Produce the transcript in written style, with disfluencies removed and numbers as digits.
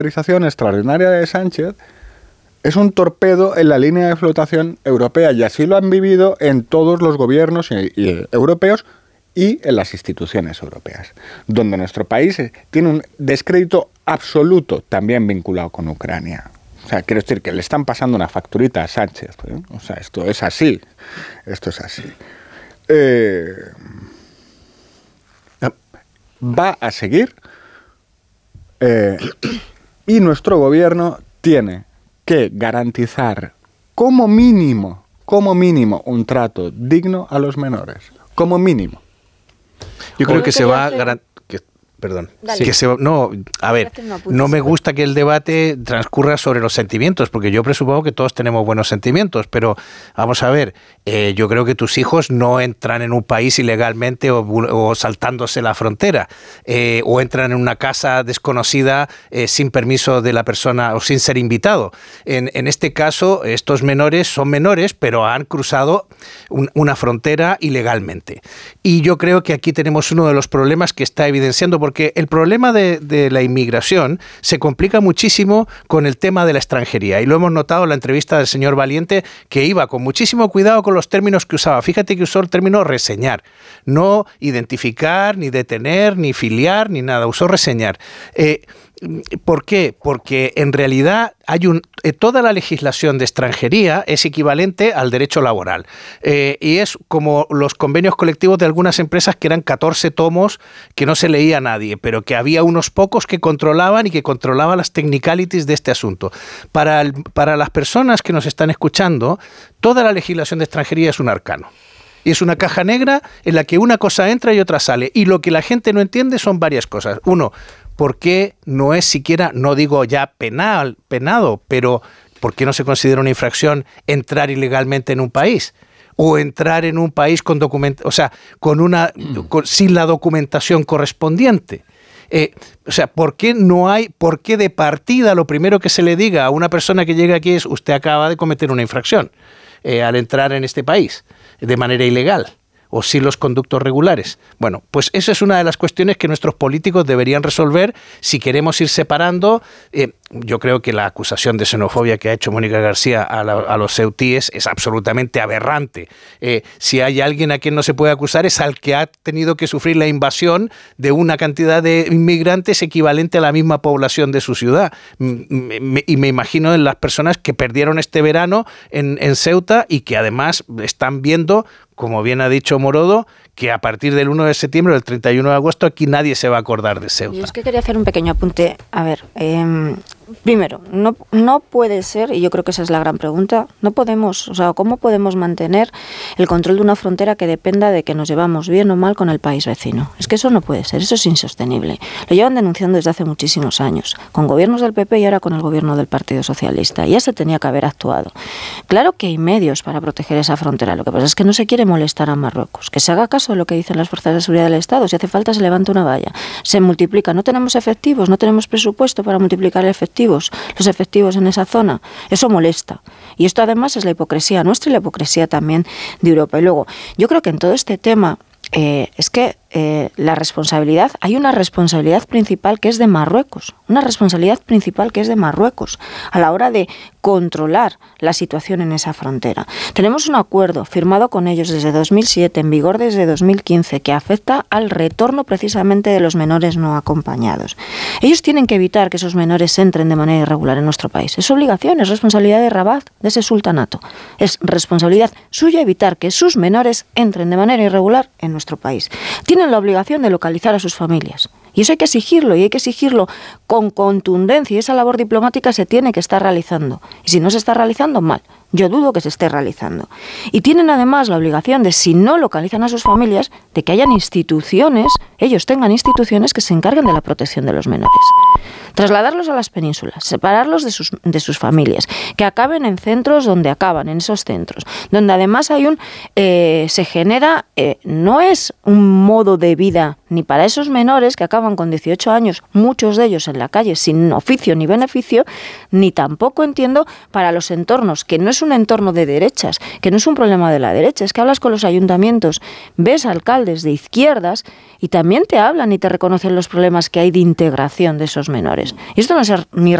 militarización extraordinaria de Sánchez es un torpedo en la línea de flotación europea, y así lo han vivido en todos los gobiernos europeos y en las instituciones europeas, donde nuestro país tiene un descrédito absoluto, también vinculado con Ucrania. O sea, quiero decir que le están pasando una facturita a Sánchez, ¿eh? O sea, esto es así. Va a seguir, y nuestro gobierno tiene que garantizar como mínimo un trato digno a los menores, como mínimo. Yo creo que se va a garantizar. Perdón. No me gusta que el debate transcurra sobre los sentimientos, porque yo presupongo que todos tenemos buenos sentimientos, pero vamos a ver, yo creo que tus hijos no entran en un país ilegalmente o saltándose la frontera, o entran en una casa desconocida sin permiso de la persona o sin ser invitado. En este caso, estos menores son menores, pero han cruzado una frontera ilegalmente. Y yo creo que aquí tenemos uno de los problemas que está evidenciando, porque el problema de la inmigración se complica muchísimo con el tema de la extranjería, y lo hemos notado en la entrevista del señor Valiente, que iba con muchísimo cuidado con los términos que usaba. Fíjate que usó el término reseñar, no identificar, ni detener, ni filiar, ni nada, usó reseñar. ¿Por qué? Porque en realidad toda la legislación de extranjería es equivalente al derecho laboral, y es como los convenios colectivos de algunas empresas, que eran 14 tomos que no se leía a nadie, pero que había unos pocos que controlaban y que controlaban las technicalities de este asunto. Para las personas que nos están escuchando, toda la legislación de extranjería es un arcano. Y es una caja negra en la que una cosa entra y otra sale. Y lo que la gente no entiende son varias cosas. Uno, ¿por qué no es siquiera, no digo ya penado, pero ¿por qué no se considera una infracción entrar ilegalmente en un país? O entrar en un país sin la documentación correspondiente. ¿Por qué de partida lo primero que se le diga a una persona que llega aquí es: usted acaba de cometer una infracción al entrar en este país de manera ilegal, o sin los conductos regulares? Bueno, pues esa es una de las cuestiones que nuestros políticos deberían resolver si queremos ir separando. Yo creo que la acusación de xenofobia que ha hecho Mónica García a los ceutíes es absolutamente aberrante. Si hay alguien a quien no se puede acusar, es al que ha tenido que sufrir la invasión de una cantidad de inmigrantes equivalente a la misma población de su ciudad. Y me imagino en las personas que perdieron este verano en Ceuta, y que además están viendo, como bien ha dicho Morodo, que a partir del 1 de septiembre o del 31 de agosto aquí nadie se va a acordar de Ceuta. Yo es que quería hacer un pequeño apunte. A ver, primero, no puede ser, y yo creo que esa es la gran pregunta, ¿cómo podemos mantener el control de una frontera que dependa de que nos llevamos bien o mal con el país vecino? Es que eso no puede ser, eso es insostenible. Lo llevan denunciando desde hace muchísimos años, con gobiernos del PP y ahora con el gobierno del Partido Socialista. Ya se tenía que haber actuado. Claro que hay medios para proteger esa frontera, lo que pasa es que no se quiere molestar a Marruecos. Que se haga caso de lo que dicen las fuerzas de seguridad del Estado. Si hace falta, se levanta una valla, se multiplica. No tenemos efectivos, no tenemos presupuesto para multiplicar los efectivos en esa zona. Eso molesta. Y esto además es la hipocresía nuestra y la hipocresía también de Europa. Y luego, yo creo que en todo este tema es que hay una responsabilidad principal que es de Marruecos, a la hora de controlar la situación en esa frontera. Tenemos un acuerdo firmado con ellos desde 2007, en vigor desde 2015, que afecta al retorno precisamente de los menores no acompañados. Ellos tienen que evitar que esos menores entren de manera irregular en nuestro país. Es obligación, es responsabilidad de Rabat, de ese sultanato. Es responsabilidad suya evitar que sus menores entren de manera irregular en nuestro país. Tienen la obligación de localizar a sus familias. Y eso hay que exigirlo, y hay que exigirlo con contundencia, y esa labor diplomática se tiene que estar realizando. Y si no se está realizando, mal. Yo dudo que se esté realizando. Y tienen además la obligación de, si no localizan a sus familias, de que hayan instituciones, ellos tengan instituciones que se encarguen de la protección de los menores. Trasladarlos a las penínsulas, separarlos de sus familias, que acaben en centros donde acaban, en esos centros, donde además hay se genera, no es un modo de vida ni para esos menores que acaban con 18 años, muchos de ellos en la calle sin oficio ni beneficio, ni tampoco entiendo para los entornos, que no es un entorno de derechas, que no es un problema de la derecha, es que hablas con los ayuntamientos, ves alcaldes de izquierdas y también te hablan y te reconocen los problemas que hay de integración de esos menores. Y esto no es ni